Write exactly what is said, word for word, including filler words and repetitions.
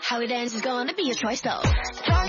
How we dance is gonna be a choice though.